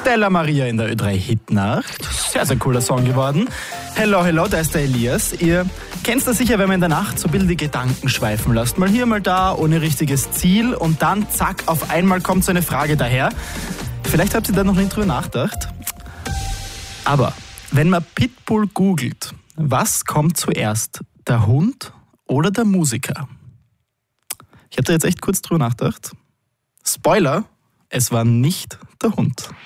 Stella Maria in der Ö3 Hitnacht. Sehr, sehr cooler Song geworden. Hello, hello, da ist der Elias. Ihr kennt das sicher, wenn man in der Nacht so ein bisschen die Gedanken schweifen lässt. Mal hier, mal da, ohne richtiges Ziel. Und dann, zack, auf einmal kommt so eine Frage daher. Vielleicht habt ihr da noch nicht drüber nachgedacht. Aber wenn man Pitbull googelt, was kommt zuerst? Der Hund oder der Musiker? Ich habe da jetzt echt kurz drüber nachgedacht. Spoiler, es war nicht der Hund.